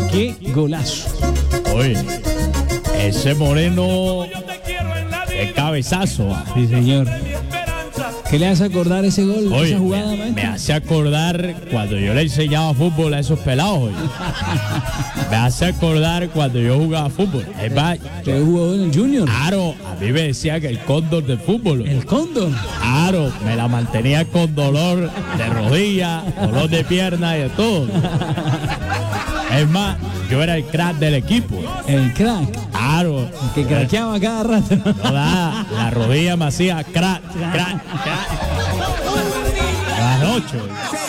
qué golazo. Oye, ese Moreno, qué cabezazo. Sí, señor. ¿Qué le hace acordar ese gol, Oye, esa jugada, me maestro? hace acordar cuando yo le enseñaba fútbol a esos pelados. Oye. Me hace acordar cuando yo jugaba fútbol. Es más, ¿Usted jugó en el Junior? claro, a mí me decía que el cóndor del fútbol. Oye. El Cóndor. Claro, me la mantenía con dolor de rodilla, dolor de pierna y de todo. Es más, yo era el crack del equipo. El crack. Claro. Que craqueaba cada rato. No da, la rodilla me hacía crack, crack, crack. A las 8.